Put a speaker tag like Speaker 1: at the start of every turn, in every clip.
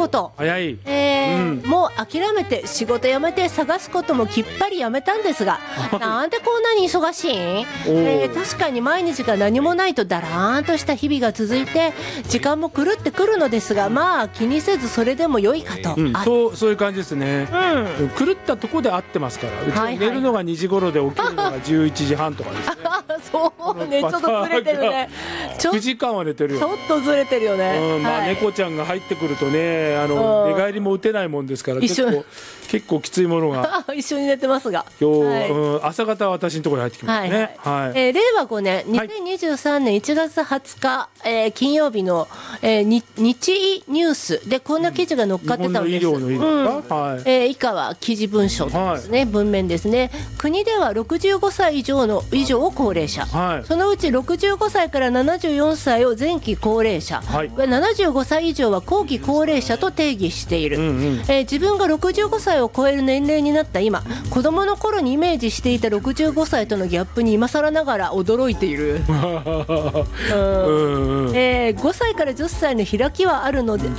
Speaker 1: と。
Speaker 2: 早い。
Speaker 1: もう諦めて仕事辞めて探すこともきっぱりやめたんですがなんでこんなに忙しい？確かに毎日が何もないとだらーんとした日々が続いて時間も狂ってくるのですが、まあ気にせずそれでも良いかと。
Speaker 2: そういう感じですね。狂ったとこで合ってますから。うち寝るのが2時頃で起きるのが11時半とかですね。
Speaker 1: そうね、ちょっとずれてるね。
Speaker 2: 9時間は寝てるよ。
Speaker 1: ちょっとずれてるよね。
Speaker 2: まあ猫ちゃんが入ってくるとね、寝返りも打てないもんですから結構きついものが
Speaker 1: 一緒に寝てますが、
Speaker 2: 今日朝方は私のところに入ってきましたね。
Speaker 1: 令和5年2023年1月20日、金曜日の日ニュースでこんな記事が載っかってたんです。以下は記事文書ですね、文面ですね。国では65歳以上を高齢者、そのうち65歳から74歳を前期高齢者、75歳以上は後期高齢者と定義している。自分が65歳を超える年齢になった今、子供の頃にイメージしていた65歳とのギャップに今更ながら驚いている。5歳から10歳の開きがあるので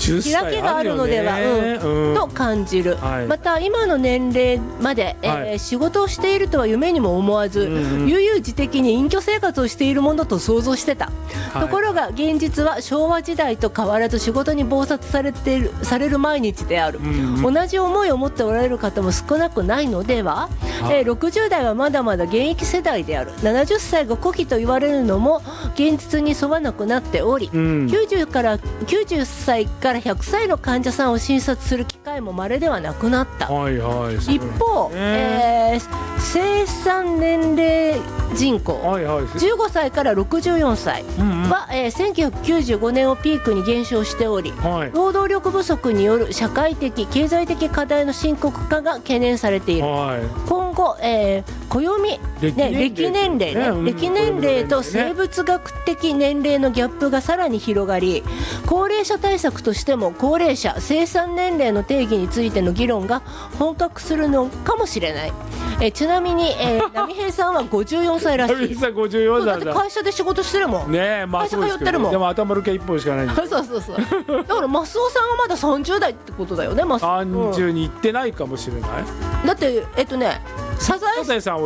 Speaker 1: は、と感じる。また今の年齢まで、仕事をしているとは夢にも思わず、悠々自適に隠居生活をしているものと想像してた。ところが現実は昭和時代と変わらず仕事に忙殺される毎日である。同じ思いを持っておられる方も少なくないのでは。60代はまだまだ現役世代である。70歳が古希と言われるのも現実に沿わなくなっており、90歳から100歳の患者さんを診察する機会も稀ではなくなった。一方、生産年齢人口、15歳から64歳は、1995年をピークに減少しており、労働力不足による社会的経済的課題の深刻化が懸念されている。今後、暦、歴年齢と生物学的年齢のギャップがさらに広がり、高齢者対策としても高齢者生産年齢の定義についての議論が本格するのかもしれない。ちなみに、波平さんは54歳らしい。
Speaker 2: 波平さん54歳だ。
Speaker 1: だって会社で仕事してるもん。
Speaker 2: ねえ、会
Speaker 1: 社通ってるもん。
Speaker 2: でも頭の毛1本しかないんです。
Speaker 1: そうだからマスオさんはまだ30代ってことだよね。
Speaker 2: 30に行ってないかもしれない。
Speaker 1: だってサザエさん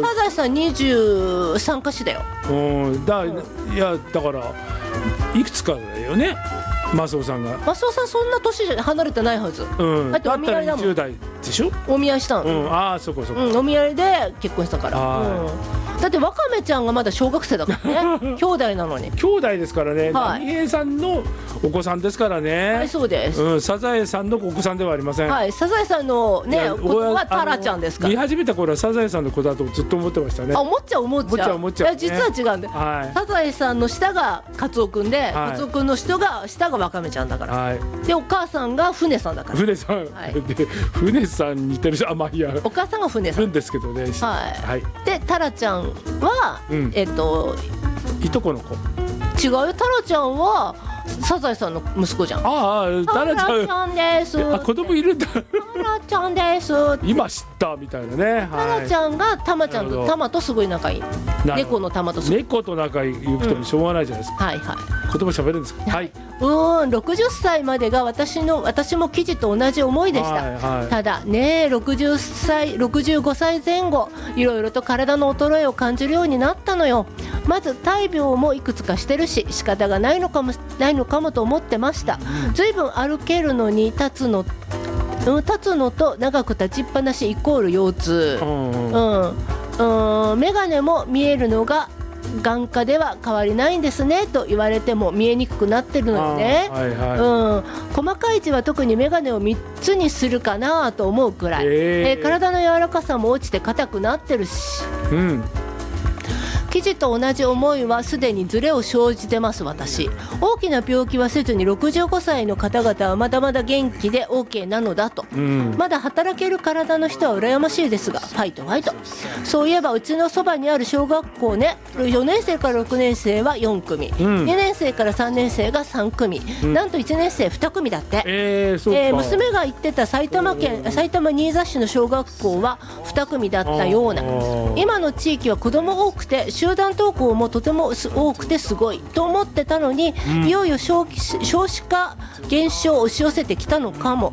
Speaker 1: 23かしだよ。だからいくつかだよね、マスオさんが。マスオさんそんな年離れてないはず。だってお見合いだもん。20代でしょ。お見合いしたの。そこ。お見合いで結婚したから。だってワカメちゃんがまだ小学生だからね。兄弟なのに。兄弟ですからね。波平さんのお子さんですからね。そうです。サザエさんのお子さんではありません。サザエさんのね、子はタラちゃんですから。見始めた頃はサザエさんの子だとずっと思ってましたね。思っちゃう。実は違うんで。サザエさんの下がカツオくんで、カツオくんの下がワカメちゃんだから。でお母さんが船さんだから。船さん。で船さん似てるし、まあいいや。お母さんが船さんですけどね。でタラちゃんはいとこの子。違うよ、タラちゃんはサザエさんの息子じゃん。タラちゃんです。子供いるんだ。タラちゃんです。今知ったみたいなね。タラちゃんがタマちゃんとタマとすごい仲いい。猫のタマと猫と仲良くてもしょうがないじゃないですか。言葉喋るんですか。60歳までが私も記事と同じ思いでした。ただね、65歳前後いろいろと体の衰えを感じるようになったのよ。まず大病もいくつかしてるし仕方がないのかもと思ってました。ずいぶん歩けるのに立つのと長く立ちっぱなしイコール腰痛。眼鏡も見えるのが眼科では変わりないんですねと言われても見えにくくなってるのよね。細かい字は特に眼鏡を3つにするかなと思うくらい、体の柔らかさも落ちて硬くなってるし、記事と同じ思いはすでにズレを生じてます。私大きな病気はせずに65歳の方々はまだまだ元気で OK なのだと、まだ働ける体の人は羨ましいですがファイト。そういえばうちのそばにある小学校ね、4年生から6年生は4組、2年生から3年生が3組、なんと1年生2組だって。娘が行ってた埼玉新座市の小学校は2組だったような。今の地域は子供多くて集団登校もとても多くてすごいと思ってたのに、いよいよ少子化減少を押し寄せてきたのかも。